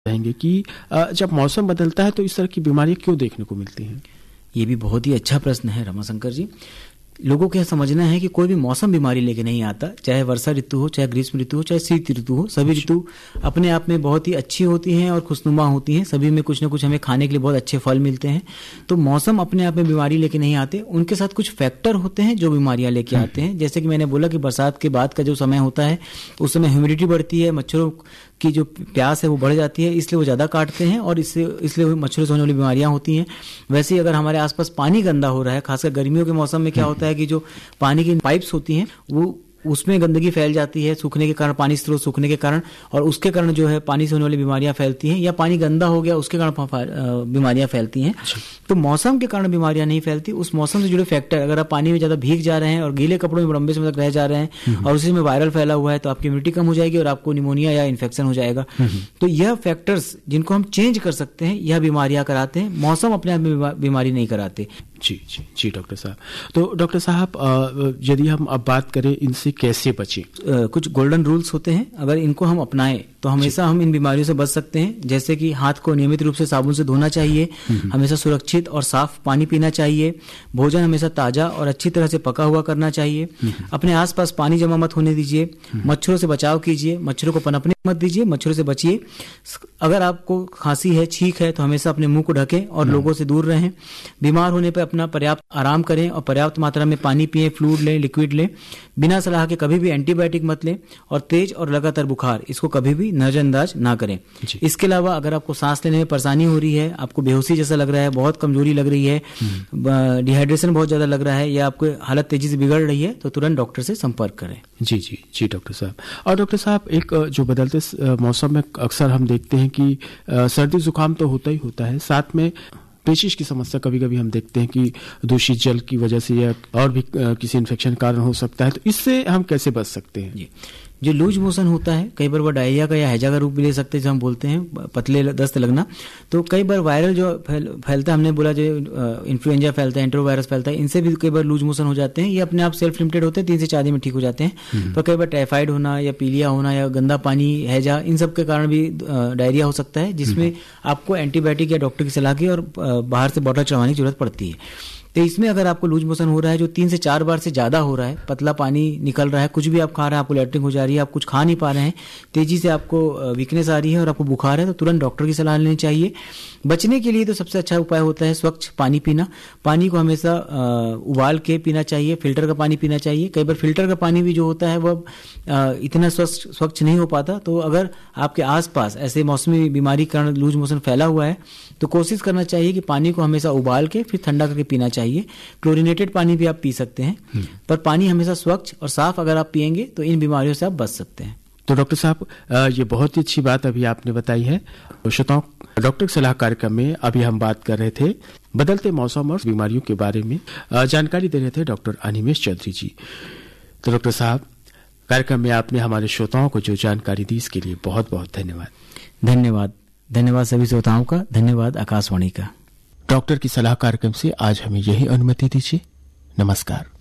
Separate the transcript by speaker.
Speaker 1: कहेंगे कि जब मौसम बदलता है तो इस तरह की बीमारियां क्यों देखने को मिलती हैं?
Speaker 2: ये भी बहुत ही अच्छा प्रश्न है रमाशंकर जी। लोगों को यह समझना है कि कोई भी मौसम बीमारी लेके नहीं आता, चाहे वर्षा ऋतु हो, चाहे ग्रीष्म ऋतु हो, चाहे शीत ऋतु हो। सभी ऋतु अपने आप में बहुत ही अच्छी होती हैं और खुशनुमा होती हैं। सभी में कुछ न कुछ हमें खाने के लिए बहुत अच्छे फल मिलते हैं। तो मौसम अपने आप में बीमारी लेके नहीं आते, उनके साथ कुछ फैक्टर होते हैं जो बीमारियां लेके आते हैं। जैसे कि मैंने बोला कि बरसात के बाद का जो समय होता है उस समय ह्यूमिडिटी बढ़ती है, मच्छरों की जो प्यास है वो बढ़ जाती है, इसलिए वो ज़्यादा काटते हैं और इसलिए मच्छरों से होने वाली बीमारियां होती हैं। वैसे ही अगर हमारे आसपास पानी गंदा हो रहा है, खासकर गर्मियों के मौसम में क्या होता है कि जो पानी की पाइप्स होती हैं वो उसमें गंदगी फैल जाती है सूखने के कारण, पानी स्रोत सूखने के कारण, और उसके कारण जो है पानी से होने वाली बीमारियां फैलती हैं, या पानी गंदा हो गया उसके कारण बीमारियां फैलती हैं। तो मौसम के कारण बीमारियां नहीं फैलती, उस मौसम से जुड़े फैक्टर, अगर आप पानी में ज्यादा भीग जा रहे हैं और गीले कपड़ों में लंबे समय तक रह जा रहे हैं और उसी में वायरल फैला हुआ है तो आपकी इम्यूनिटी कम हो जाएगी और आपको निमोनिया या इन्फेक्शन हो जाएगा। तो यह फैक्टर्स जिनको हम चेंज कर सकते हैं यह बीमारियां कराते हैं, मौसम अपने आप में बीमारी नहीं कराते।
Speaker 1: जी डॉक्टर साहब। तो डॉक्टर साहब यदि हम अब बात करें इनसे कैसे बचें,
Speaker 2: कुछ गोल्डन रूल्स होते हैं, अगर इनको हम अपनाएं तो हमेशा हम इन बीमारियों से बच सकते हैं। जैसे कि हाथ को नियमित रूप से साबुन से धोना चाहिए, हमेशा सुरक्षित और साफ पानी पीना चाहिए, भोजन हमेशा ताजा और अच्छी तरह से पका हुआ करना चाहिए, अपने आसपास पानी जमा मत होने दीजिए, मच्छरों से बचाव कीजिए, मच्छरों को पनपने मत दीजिए, मच्छरों से बचिए। अगर आपको खांसी है, छींक है तो हमेशा अपने मुंह को ढकें और लोगों से दूर रहें। बीमार होने पर अपना पर्याप्त आराम करें और पर्याप्त मात्रा में पानी पिएं, फ्लूइड लें, लिक्विड लें। बिना सलाह के कभी भी एंटीबायोटिक मत लें और तेज और लगातार बुखार इसको कभी भी नजरअंदाज ना करें। इसके अलावा अगर आपको सांस लेने में परेशानी हो रही है, आपको बेहोशी जैसा लग रहा है, बहुत कमजोरी लग रही है, डिहाइड्रेशन बहुत ज्यादा लग रहा है या आपको हालत तेजी से बिगड़ रही है तो तुरंत डॉक्टर से संपर्क करें।
Speaker 1: जी डॉक्टर साहब। और डॉक्टर साहब एक जो बदलते मौसम में अक्सर हम देखते हैं कि सर्दी जुकाम तो होता ही होता है, साथ में पेचिश की समस्या कभी कभी हम देखते हैं कि दूषित जल की वजह से या और भी किसी इन्फेक्शन कारण हो सकता है। तो इससे हम कैसे बच सकते हैं?
Speaker 2: जो लूज मोशन होता है कई बार वो डायरिया का या हैजा का रूप भी ले सकते हैं, जो हम बोलते हैं पतले दस्त लगना। तो कई बार वायरल जो फैलता है, हमने बोला जो इन्फ्लुएंजा फैलता है, एंट्रोवायरस फैलता है, इनसे भी कई बार लूज मोशन हो जाते हैं। ये अपने आप सेल्फ लिमिटेड होते हैं, 3 से 4 दिन में ठीक हो जाते हैं। पर कई बार टाइफाइड होना या पीलिया होना या गंदा पानी, हैजा, इन सब के कारण भी डायरिया हो सकता है, जिसमें आपको एंटीबायोटिक या डॉक्टर की सलाह की और बाहर से बॉटल चढ़वाने की जरूरत पड़ती है। तो इसमें अगर आपको लूज मोशन हो रहा है जो 3 से 4 बार से ज्यादा हो रहा है, पतला पानी निकल रहा है, कुछ भी आप खा रहे हैं आपको लैट्रिन हो जा रही है, आप कुछ खा नहीं पा रहे हैं, तेजी से आपको वीकनेस आ रही है और आपको बुखार है, तो तुरंत डॉक्टर की सलाह लेनी चाहिए। बचने के लिए तो सबसे अच्छा उपाय होता है स्वच्छ पानी पीना। पानी को हमेशा उबाल के पीना चाहिए, फिल्टर का पानी पीना चाहिए। कई बार फिल्टर का पानी भी जो होता है वह इतना स्वच्छ नहीं हो पाता। तो अगर आपके आसपास ऐसे मौसमी बीमारी के कारण लूज मोशन फैला हुआ है तो कोशिश करना चाहिए कि पानी को हमेशा उबाल के फिर ठंडा करके पीना चाहिए। क्लोरीनेटेड पानी भी आप पी सकते हैं, पर पानी हमेशा स्वच्छ और साफ अगर आप पिएंगे तो इन बीमारियों से आप बच सकते हैं।
Speaker 1: तो डॉक्टर साहब ये बहुत ही अच्छी बात अभी आपने बताई है। श्रोताओं, डॉक्टर सलाह कार्यक्रम में अभी हम बात कर रहे थे बदलते मौसम और बीमारियों के बारे में, जानकारी दे रहे थे डॉक्टर अनिमेष चौधरी जी। तो डॉक्टर साहब, कार्यक्रम में आपने हमारे श्रोताओं को जो जानकारी दी इसके लिए बहुत बहुत धन्यवाद।
Speaker 2: धन्यवाद सभी श्रोताओं का, धन्यवाद आकाशवाणी का।
Speaker 1: डॉक्टर की सलाह कार्यक्रम से आज हमें यही अनुमति दीजिए। नमस्कार।